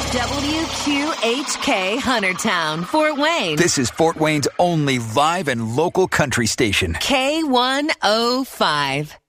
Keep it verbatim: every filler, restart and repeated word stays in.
W Q H K Huntertown, Fort Wayne. This is Fort Wayne's only live and local country station. K one oh five.